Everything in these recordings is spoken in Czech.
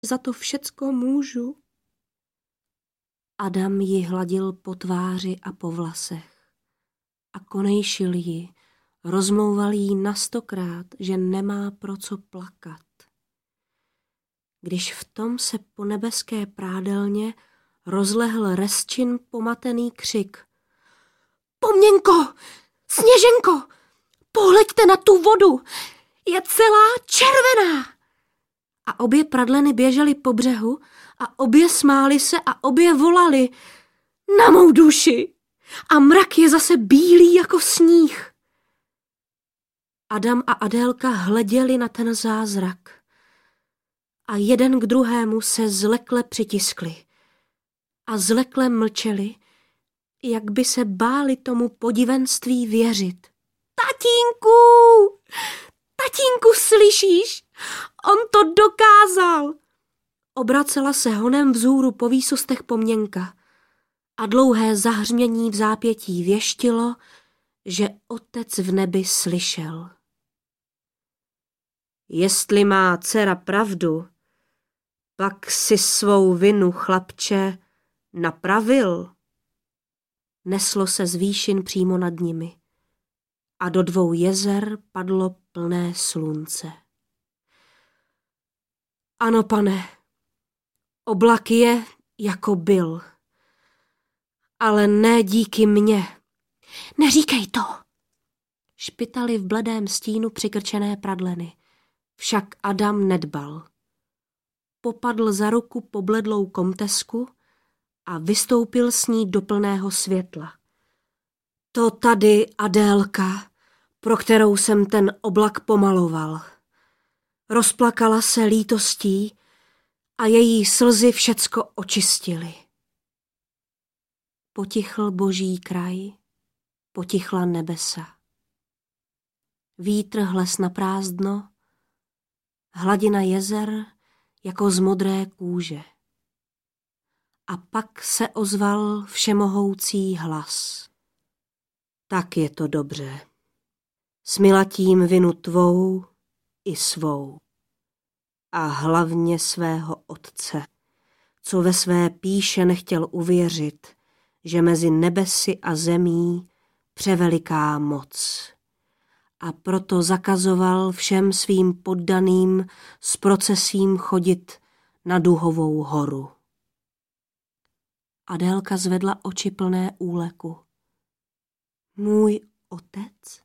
za to všecko můžu. Adam ji hladil po tváři a po vlasech a konejšil ji, rozmlouval jí na 100krát, že nemá pro co plakat. Když v tom se po nebeské prádelně rozlehl rezčin pomatený křik. Pomněnko, Sněženko, pohleďte na tu vodu, je celá červená. A obě pradleny běžely po břehu a obě smály se a obě volali na mou duši a mrak je zase bílý jako sníh. Adam a Adélka hleděli na ten zázrak a jeden k druhému se zlekle přitiskli a zlekle mlčeli, jak by se báli tomu podivenství věřit. Tatínku, slyšíš? On to dokázal! Obracela se honem vzhůru po výsostech Pomněnka a dlouhé zahřmění v zápětí věštilo, že otec v nebi slyšel. Jestli má dcera pravdu, pak si svou vinu, chlapče, napravil. Neslo se z výšin přímo nad nimi a do 2 jezer padlo plné slunce. Ano, pane, oblak je, jako byl, ale ne díky mně. Neříkej to! Špitaly v bledém stínu přikrčené pradleny, však Adam nedbal. Popadl za ruku pobledlou komtesku a vystoupil s ní do plného světla. To tady Adélka, pro kterou jsem ten oblak pomaloval. Rozplakala se lítostí a její slzy všecko očistily. Potichl boží kraj, potichla nebesa. Vítr hles na prázdno, hladina jezer jako z modré kůže. A pak se ozval všemohoucí hlas. Tak je to dobře. Smilatím vinu tvou i svou. A hlavně svého otce, co ve své píše nechtěl uvěřit, že mezi nebesy a zemí převeliká moc. A proto zakazoval všem svým poddaným s procesím chodit na Duhovou horu. Adélka zvedla oči plné úleku. Můj otec?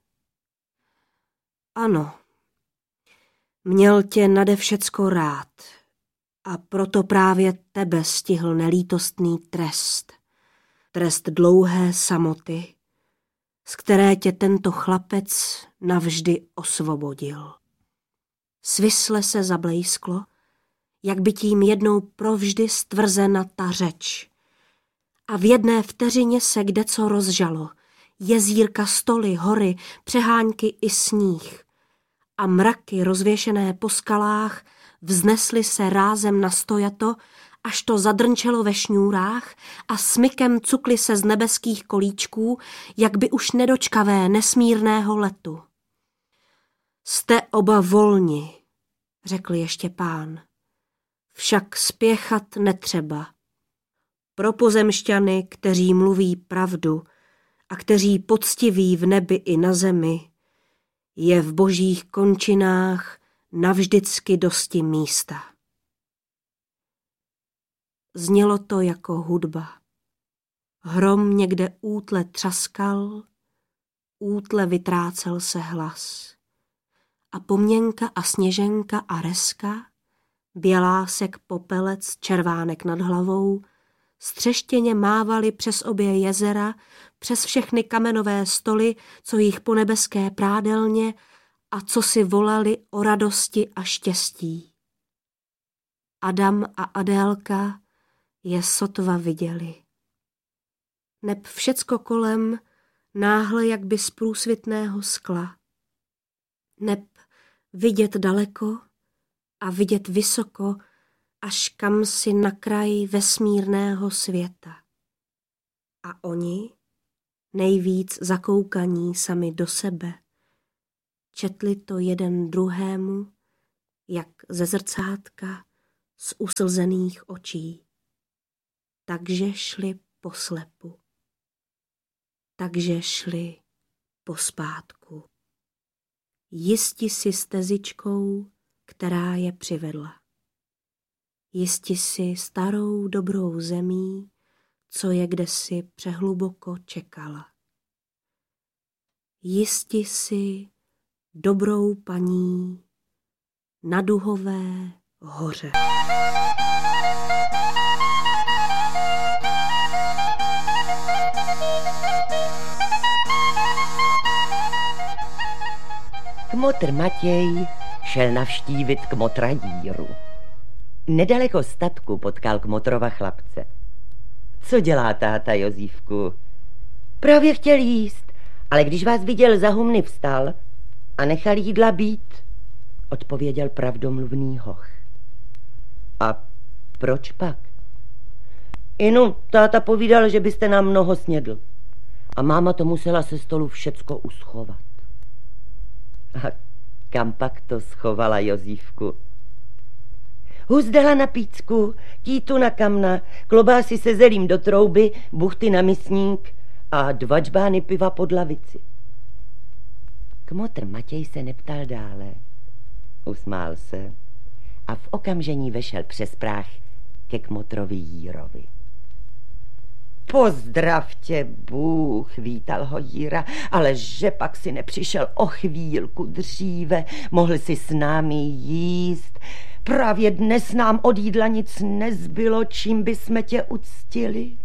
Ano, měl tě nade všecko rád a proto právě tebe stihl nelítostný trest. Trest dlouhé samoty, z které tě tento chlapec navždy osvobodil. Svisle se zablejsklo, jak by tím jednou provždy stvrzena ta řeč. A v jedné vteřině se kdeco rozžalo, jezírka, stoly, hory, přehánky i sníh. A mraky rozvěšené po skalách vznesly se rázem na stojato, až to zadrnčelo ve šňůrách a smykem cukly se z nebeských kolíčků, jak by už nedočkavé nesmírného letu. Jste oba volni, řekl ještě Pán, však spěchat netřeba. Pro pozemšťany, kteří mluví pravdu a kteří poctiví v nebi i na zemi, je v božích končinách navždycky dosti místa. Znělo to jako hudba. Hrom někde útle třaskal, útle vytrácel se hlas. A Pomněnka a Sněženka a Reska, Bělásek, Popelec, Červánek nad hlavou, střeštěně mávali přes obě jezera, přes všechny kamenové stoly, co jich po nebeské prádelně a co si volali o radosti a štěstí. Adam a Adélka je sotva viděli. Neb všecko kolem náhle jak by z průsvitného skla. Neb vidět daleko a vidět vysoko, až kam si na kraj vesmírného světa. A oni, nejvíc zakoukaní sami do sebe, četli to jeden druhému, jak ze zrcátka z uslzených očí. Takže šli poslepu. Takže šli pospátku. Jisti si stezičkou, která je přivedla. Jisti si starou dobrou zemí, co je kdesi přehluboko čekala. Jisti si dobrou paní na Duhové hoře. Kmotr Matěj šel navštívit kmotra Jíru. Nedaleko statku potkal kmotrova chlapce. Co dělá táta, Jozífku? Právě chtěl jíst, ale když vás viděl za humny, vstal a nechal jídla být, odpověděl pravdomluvný hoch. A proč pak? Inu, táta povídal, že byste nám mnoho snědl. A máma to musela se stolu všecko uschovat. A kam pak to schovala, Jozífku? Hus dala na pícku, títu na kamna, klobásy se zelím do trouby, buchty na misník a 2 džbány piva pod lavici. Kmotr Matěj se neptal dále. Usmál se a v okamžení vešel přes práh ke kmotrovi Jírovi. Pozdrav tě, Bůh, vítal ho Jíra, ale že pak si nepřišel o chvílku dříve, mohl si s námi jíst. Právě dnes nám od jídla nic nezbylo, čím by jsme tě uctili.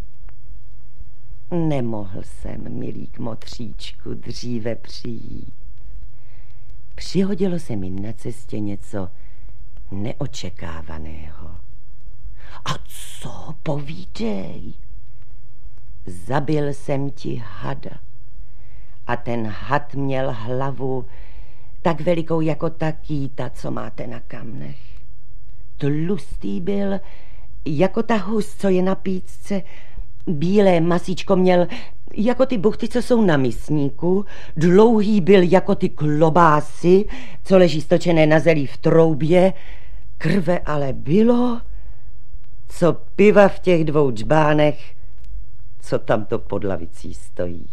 Nemohl jsem, milý kmotříčku, dříve přijít. Přihodilo se mi na cestě něco neočekávaného. A co, povídej? Zabil jsem ti hada a ten had měl hlavu tak velikou jako ta kýta, co máte na kamnech. Tlustý byl jako ta hus, co je na pícce, bílé masíčko měl jako ty buchty, co jsou na misníku, dlouhý byl jako ty klobásy, co leží stočené na zelí v troubě, krve ale bylo, co piva v těch 2 džbánech, co tamto pod lavicí stojí.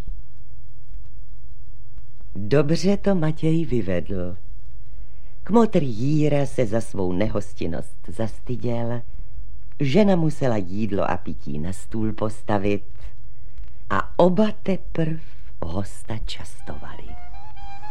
Dobře to Matěj vyvedl. Kmotr Jíra se za svou nehostinnost zastyděl, žena musela jídlo a pití na stůl postavit a oba teprv hosta častovali.